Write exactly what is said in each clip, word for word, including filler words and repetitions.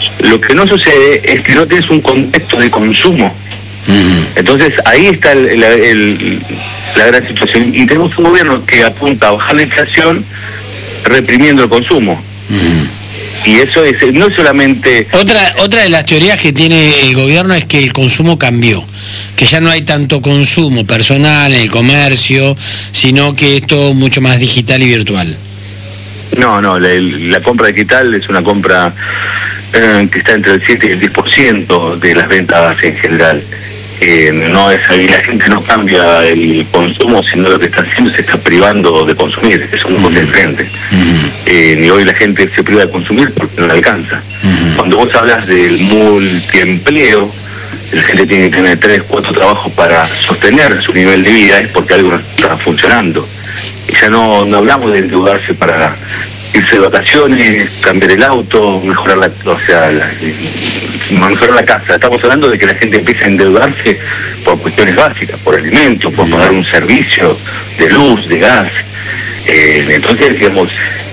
Lo que no sucede es que no tienes un contexto de consumo. Uh-huh. Entonces ahí está el, el, el, la gran situación. Y tenemos un gobierno que apunta a bajar la inflación reprimiendo el consumo. Uh-huh. Y eso es no solamente... Otra otra de las teorías que tiene el gobierno es que el consumo cambió, que ya no hay tanto consumo personal en el comercio, sino que es todo mucho más digital y virtual. No, no, la, la compra digital es una compra eh, que está entre el siete y el diez por ciento de las ventas en general. Eh, no es ahí, la gente no cambia el consumo, sino lo que está haciendo se está privando de consumir, eso es un cosa diferente. Uh-huh. Eh, ni hoy la gente se priva de consumir porque no le alcanza. Uh-huh. Cuando vos hablas del multiempleo, la gente tiene que tener tres, cuatro trabajos para sostener su nivel de vida, es porque algo no está funcionando. Y ya no, no hablamos de endeudarse para irse de vacaciones, cambiar el auto, mejorar la, o sea, la, mejorar la casa. Estamos hablando de que la gente empieza a endeudarse por cuestiones básicas, por alimentos, por pagar un servicio de luz, de gas. Eh, entonces, digamos,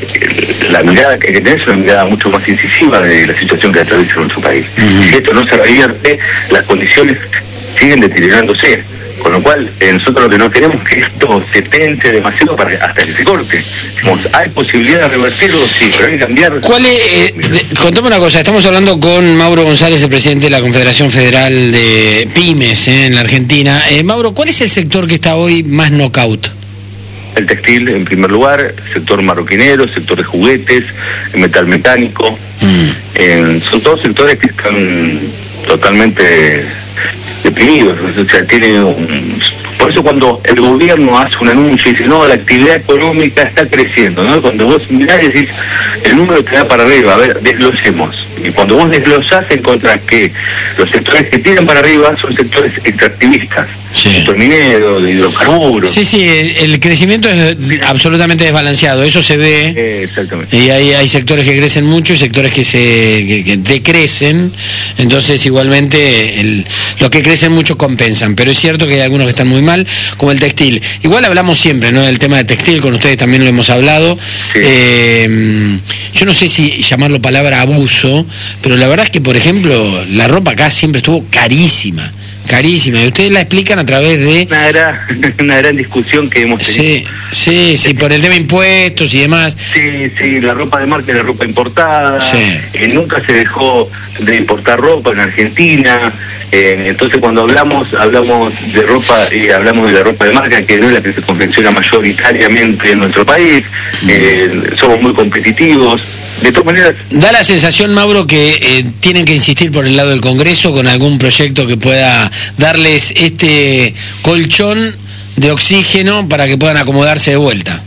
la mirada que hay que tener es una mirada mucho más incisiva de la situación que atraviesa nuestro país. Uh-huh. Si esto no se revierte, las condiciones siguen deteriorándose. Con lo cual, eh, nosotros lo que no queremos es que esto se tense demasiado para hasta que se corte. Digamos, ¿hay posibilidad de revertirlo? Sí, pero hay que cambiar. ¿Cuál es? Eh, de, contame una cosa, estamos hablando con Mauro González, el presidente de la Confederación Federal de Pymes eh, en la Argentina. Eh, Mauro, ¿cuál es el sector que está hoy más knockout? El textil, en primer lugar, sector marroquinero, sector de juguetes, el metal mecánico. Mm. Eh, son todos sectores que están totalmente deprimidos, o sea, tiene un... Por eso cuando el gobierno hace un anuncio y dice, no, la actividad económica está creciendo, ¿no? Cuando vos mirás y decís, el número te da para arriba, a ver, desglosemos. Y cuando vos desglosás encontrás que los sectores que tiran para arriba son sectores extractivistas, sí. Sector minero, de hidrocarburos. Sí, sí, el, el crecimiento es absolutamente desbalanceado, eso se ve. Eh, exactamente. Y hay, hay sectores que crecen mucho y sectores que se que, que decrecen, entonces igualmente el, los que crecen mucho compensan, pero es cierto que hay algunos que están muy mal, como el textil. Igual hablamos siempre, ¿no?, del tema de textil, con ustedes también lo hemos hablado. Sí. Eh, yo no sé si llamarlo palabra abuso, pero la verdad es que, por ejemplo, la ropa acá siempre estuvo carísima, carísima, y ustedes la explican a través de... Una gran, una gran discusión que hemos tenido. Sí, sí, sí, por el tema de impuestos y demás. Sí, sí, la ropa de marca era ropa importada, sí. eh, nunca se dejó de importar ropa en Argentina, eh, entonces cuando hablamos, hablamos de ropa y eh, hablamos de la ropa de marca, que no es la que se confecciona mayoritariamente en nuestro país, eh, somos muy competitivos. De todas maneras... Da la sensación, Mauro, que eh, tienen que insistir por el lado del Congreso con algún proyecto que pueda darles este colchón de oxígeno para que puedan acomodarse de vuelta.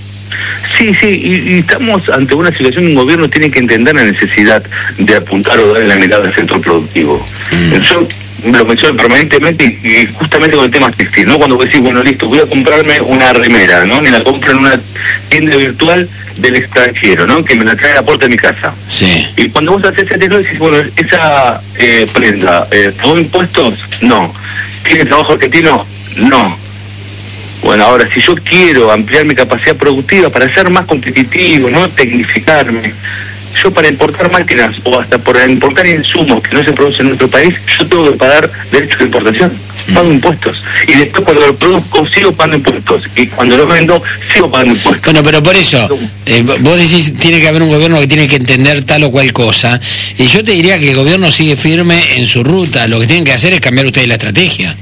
Sí, sí, y, y estamos ante una situación, un gobierno tiene que entender la necesidad de apuntar o darle la mirada al sector productivo. Mm. Yo lo menciono permanentemente y, y justamente con el tema textil, ¿no? Cuando vos decís, bueno, listo, voy a comprarme una remera, ¿no? Me la compro en una tienda virtual del extranjero, ¿no?, que me la trae a la puerta de mi casa. Sí. Y cuando vos haces ese texto decís, bueno, esa eh, prenda, eh, ¿pagó impuestos? No. ¿Tiene trabajo argentino? No. Bueno, ahora, si yo quiero ampliar mi capacidad productiva para ser más competitivo, no tecnificarme, yo para importar máquinas o hasta por importar insumos que no se producen en nuestro país, yo tengo que pagar derechos de importación, pago mm. impuestos. Y después cuando lo produzco, sigo pagando impuestos. Y cuando lo vendo, sigo pagando impuestos. Bueno, pero por eso, eh, vos decís, tiene que haber un gobierno que tiene que entender tal o cual cosa. Y yo te diría que el gobierno sigue firme en su ruta. Lo que tienen que hacer es cambiar ustedes la estrategia.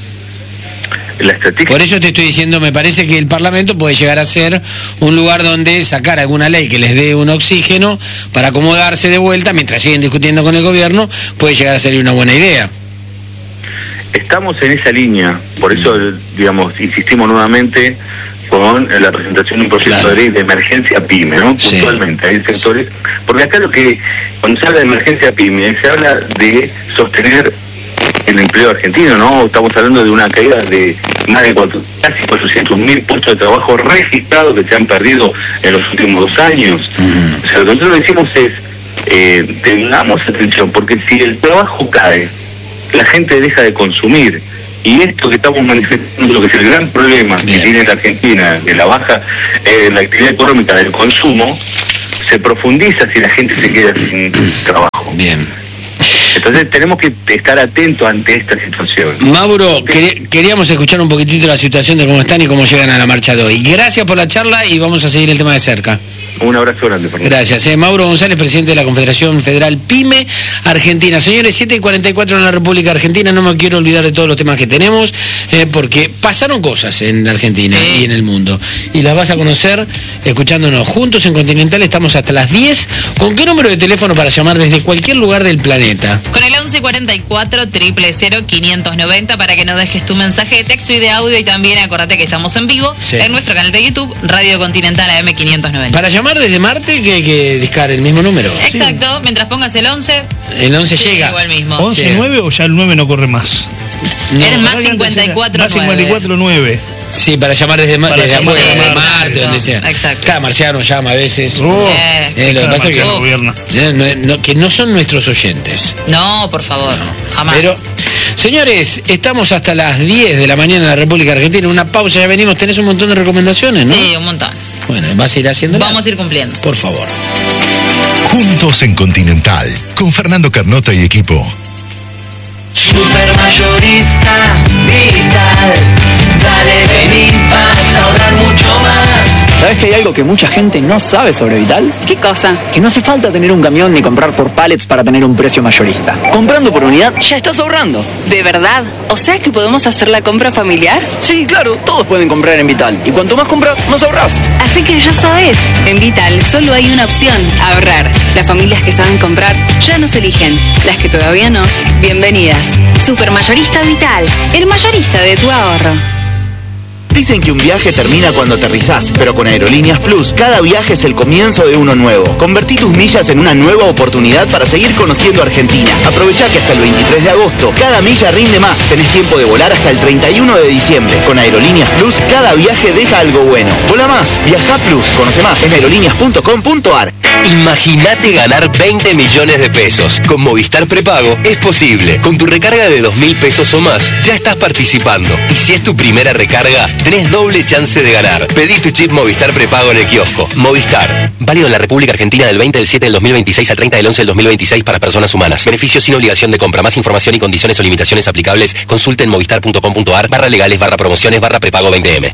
La estrategia. Por eso te estoy diciendo, me parece que el Parlamento puede llegar a ser un lugar donde sacar alguna ley que les dé un oxígeno para acomodarse de vuelta, mientras siguen discutiendo con el gobierno, puede llegar a ser una buena idea. Estamos en esa línea, por eso, digamos, insistimos nuevamente con la presentación de un proyecto claro. de ley de emergencia PYME, ¿no? Sí. Puntualmente, hay sectores, porque acá lo que, cuando se habla de emergencia PYME, se habla de sostener el empleo argentino, ¿no? Estamos hablando de una caída de más de cuatro, casi cuatrocientos mil puestos de trabajo registrados que se han perdido en los últimos dos años. Uh-huh. O sea, lo que nosotros decimos es, eh, tengamos atención, porque si el trabajo cae, la gente deja de consumir. Y esto que estamos manifestando, lo que es el gran problema Bien. que tiene la Argentina, de la baja, eh, la actividad económica del consumo, se profundiza si la gente se queda sin trabajo. Bien. Bien. Entonces tenemos que estar atentos ante esta situación. Mauro, quer- queríamos escuchar un poquitito la situación de cómo están y cómo llegan a la marcha de hoy. Gracias por la charla y vamos a seguir el tema de cerca. Un abrazo grande, Fernando. Gracias. Eh, Mauro González, presidente de la Confederación Federal PYME Argentina. Señores, siete y cuarenta y cuatro en la República Argentina. No me quiero olvidar de todos los temas que tenemos, eh, porque pasaron cosas en Argentina sí. y en el mundo. Y las vas a conocer escuchándonos juntos en Continental. Estamos hasta las diez. ¿Con qué número de teléfono para llamar desde cualquier lugar del planeta? Con el once cuarenta y cuatro, cero cero cero, quinientos noventa para que nos dejes tu mensaje de texto y de audio. Y también acordate que estamos en vivo sí. en nuestro canal de YouTube, Radio Continental A M quinientos noventa. Para llamar desde Marte que hay que discar el mismo número. Exacto, sí. Mientras pongas el once. El once sí, llega. Igual mismo. ¿once Llega. nueve o ya el nueve no corre más? No. Eres más cincuenta y cuatro nueve. Más cincuenta y cuatro nueve. Sí, para llamar desde, para desde llamar afuera, de de Marte, donde sea. Exacto. Cada marciano llama a veces. Oh, eh, eh, lo que pasa es que, eh, no, no, que no son nuestros oyentes. No, por favor, no, jamás. Pero, señores, estamos hasta las diez de la mañana en la República Argentina. Una pausa, ya venimos. Tenés un montón de recomendaciones, ¿no? Sí, un montón. Bueno, ¿vas a ir haciendo? Vamos a ir cumpliendo. Por favor. Juntos en Continental, con Fernando Carnota y equipo. Supermayorista Vital, dale, vení, vas a ahorrar mucho más. ¿Sabes que hay algo que mucha gente no sabe sobre Vital? ¿Qué cosa? Que no hace falta tener un camión ni comprar por pallets para tener un precio mayorista. Comprando por unidad ya estás ahorrando. ¿De verdad? ¿O sea que podemos hacer la compra familiar? Sí, claro, todos pueden comprar en Vital. Y cuanto más compras, más ahorrás. Así que ya sabes, en Vital solo hay una opción, ahorrar. Las familias que saben comprar ya nos eligen. Las que todavía no, bienvenidas. Supermayorista Vital, el mayorista de tu ahorro. Dicen que un viaje termina cuando aterrizás, pero con Aerolíneas Plus, cada viaje es el comienzo de uno nuevo. Convertí tus millas en una nueva oportunidad para seguir conociendo Argentina. Aprovechá que hasta el veintitrés de agosto, cada milla rinde más. Tenés tiempo de volar hasta el treinta y uno de diciembre. Con Aerolíneas Plus, cada viaje deja algo bueno. Vola más, viaja Plus. Conoce más en aerolíneas punto com punto ar. Imagínate ganar veinte millones de pesos. Con Movistar Prepago es posible. Con tu recarga de dos mil pesos o más, ya estás participando. Y si es tu primera recarga, tenés doble chance de ganar. Pedí tu chip Movistar Prepago en el kiosco. Movistar. Válido en la República Argentina del veinte del siete del dos mil veintiséis al treinta del once del dos mil veintiséis para personas humanas. Beneficios sin obligación de compra. Más información y condiciones o limitaciones aplicables, consulte en movistar punto com punto ar, barra legales, barra promociones, barra prepago veinte eme.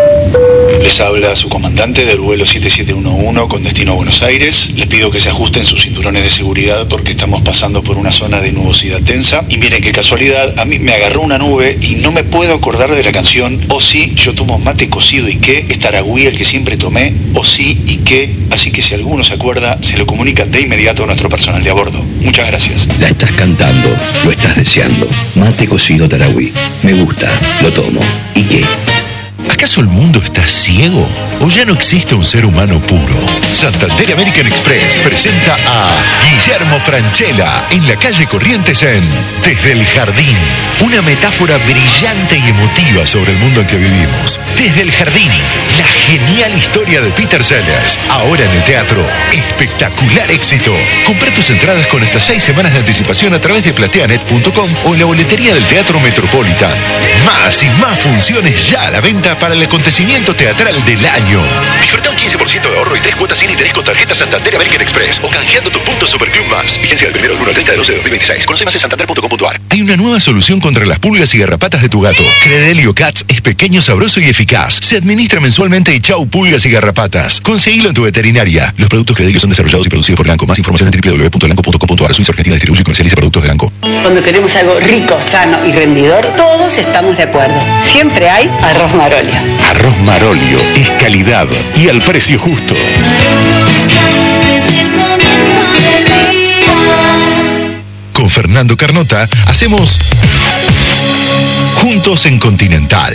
Les habla su comandante del vuelo siete siete uno uno con destino a Buenos Aires. Les pido que se ajusten sus cinturones de seguridad porque estamos pasando por una zona de nubosidad tensa. Y miren qué casualidad, a mí me agarró una nube y no me puedo acordar de la canción O sí, yo tomo mate cocido y qué, es Taragüí el que siempre tomé, O sí y qué. Así que si alguno se acuerda, se lo comunican de inmediato a nuestro personal de a bordo. Muchas gracias. La estás cantando, lo estás deseando. Mate cocido Taragüí. Me gusta, lo tomo. ¿Y qué? ¿Acaso el mundo está ciego? ¿O ya no existe un ser humano puro? Santander American Express presenta a Guillermo Francella en la calle Corrientes en Desde el Jardín. Una metáfora brillante y emotiva sobre el mundo en que vivimos. Desde el Jardín, la genial historia de Peter Sellers. Ahora en el teatro. Espectacular éxito. Comprá tus entradas con hasta seis semanas de anticipación a través de plateanet punto com o en la boletería del Teatro Metropolitan. Más y más funciones ya a la venta para el acontecimiento teatral del año. Disfruta un quince por ciento de ahorro y tres cuotas sin interés con tarjeta Santander American Express o canjeando tus puntos Superclub Más. Vigencia del primero del uno al treinta de doce de dos mil veintiséis. Conoce más en santander punto com punto ar. Hay una nueva solución contra las pulgas y garrapatas de tu gato. Credelio Cats es pequeño, sabroso y eficaz. Se administra mensualmente y chau pulgas y garrapatas. Conseguilo en tu veterinaria. Los productos Credelio son desarrollados y producidos por Lanco. Más información en doble u doble u doble u punto lanco punto com punto ar. Suiza Argentina distribuye y comercializa productos de Lanco. Cuando queremos algo rico, sano y rendidor, todos estamos de acuerdo. Siempre hay arroz Marolio. Arroz Marolio es calidad y al precio justo. Con Fernando Carnota hacemos Juntos en Continental.